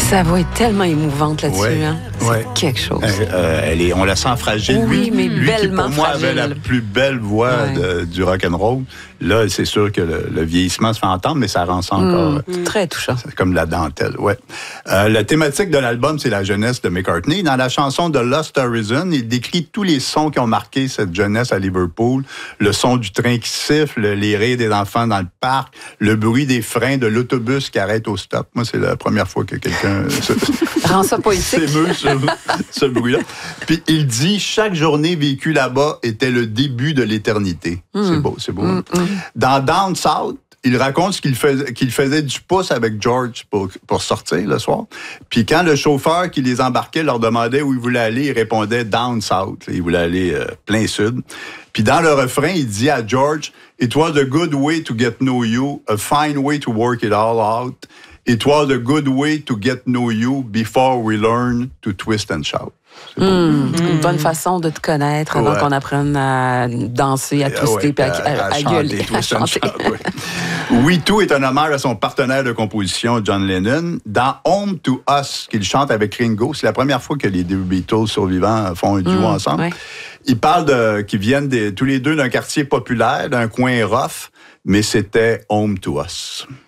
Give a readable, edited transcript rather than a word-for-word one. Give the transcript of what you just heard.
Sa voix est tellement émouvante là-dessus. Ouais, hein? ouais. C'est quelque chose. On la sent fragile. Oui, mais lui bellement qui, pour moi, fragile. avait la plus belle voix du rock'n'roll. Là, c'est sûr que le vieillissement se fait entendre, mais ça rend ça encore... Très touchant. C'est comme de la dentelle, ouais. La thématique de l'album, c'est la jeunesse de McCartney. Dans la chanson de Lost Horizon, il décrit tous les sons qui ont marqué cette jeunesse à Liverpool. Le son du train qui siffle, les rires des enfants dans le parc, le bruit des freins de l'autobus qui arrête au stop. Moi, c'est la première fois que quelqu'un rend ça poétique. s'émeut ce bruit-là. Puis il dit, chaque journée vécue là-bas était le début de l'éternité. C'est beau, c'est beau. Hein? Dans Down South, il raconte qu'il faisait du pouce avec George pour sortir le soir. Puis quand le chauffeur qui les embarquait leur demandait où il voulait aller, il répondait Down South. Il voulait aller plein sud. Puis dans le refrain, il dit à George, It was a good way to get know you, a fine way to work it all out. It was a good way to get know you before we learn to twist and shout. Une bonne façon de te connaître avant qu'on apprenne à danser, à twister, puis à gueuler, à chanter. We Too est un hommage à son partenaire de composition, John Lennon. Dans Home to Us, qu'il chante avec Ringo, c'est la première fois que les deux Beatles survivants font un duo ensemble. Ouais. Ils parlent qu'ils viennent tous les deux d'un quartier populaire, d'un coin rough, mais c'était Home to Us.